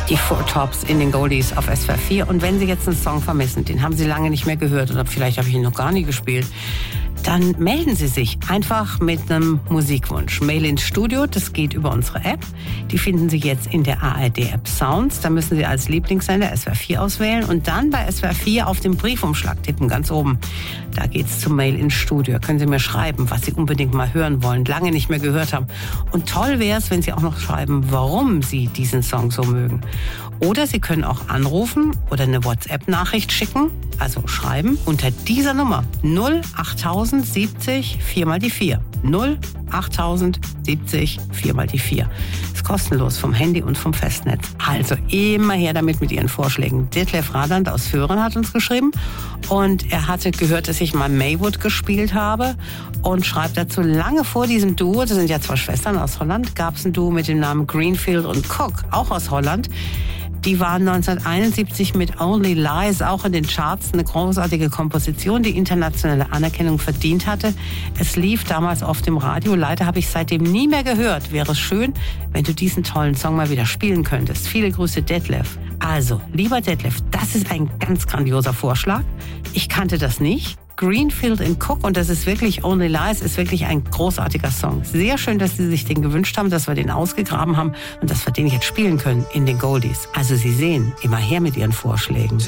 Die Four Tops in den Goldies auf SWR 4. Und wenn Sie jetzt einen Song vermissen, den haben Sie lange nicht mehr gehört oder vielleicht habe ich ihn noch gar nie gespielt, dann melden Sie sich einfach mit einem Musikwunsch. Mail ins Studio, das geht über unsere App. Die finden Sie jetzt in der ARD-App Sounds. Da müssen Sie als Lieblingssender SWR 4 auswählen und dann bei SWR 4 auf den Briefumschlag tippen, ganz oben. Da geht's zum Mail ins Studio. Können Sie mir schreiben, was Sie unbedingt mal hören wollen, lange nicht mehr gehört haben. Und toll wäre es, wenn Sie auch noch schreiben, warum Sie diesen Song so mögen. Oder Sie können auch anrufen oder eine WhatsApp-Nachricht schicken, also schreiben unter dieser Nummer 08070 4 mal die 4. 08070 4 mal die 4. Ist kostenlos vom Handy und vom Festnetz. Also immer her damit mit Ihren Vorschlägen. Detlef Radand aus Föhren hat uns geschrieben und er hatte gehört, dass ich mal Maywood gespielt habe und schreibt dazu, lange vor diesem Duo, das sind ja zwei Schwestern aus Holland, gab es ein Duo mit dem Namen Greenfield und Cook, auch aus Holland. Die waren 1971 mit Only Lies auch in den Charts, eine großartige Komposition, die internationale Anerkennung verdient hatte. Es lief damals auf dem Radio. Leider habe ich seitdem nie mehr gehört. Wäre es schön, wenn du diesen tollen Song mal wieder spielen könntest. Viele Grüße, Detlef. Also, lieber Detlef, das ist ein ganz grandioser Vorschlag. Ich kannte das nicht. Greenfield and Cook, und das ist wirklich Only Lies, ist wirklich ein großartiger Song. Sehr schön, dass Sie sich den gewünscht haben, dass wir den ausgegraben haben und dass wir den jetzt spielen können in den Goldies. Also Sie sehen, immer her mit Ihren Vorschlägen.